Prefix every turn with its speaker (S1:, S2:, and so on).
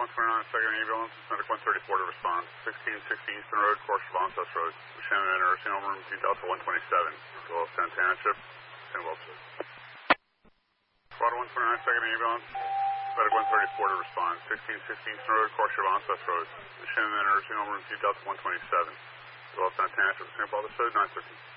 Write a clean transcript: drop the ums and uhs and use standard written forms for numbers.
S1: 129, second ambulance, medic 134 to respond. 1660 Eastern Road, course of Onset Road. Shannon nursing home room, G Delta 127. Well, Santana Ship, St. Wilson. Squad 129, second ambulance, medic 134 to respond. 1660 Eastern Road, course of Onset Road. Shannon nursing home room, G Delta 127. Well, Santana Ship, St. Paul, 913.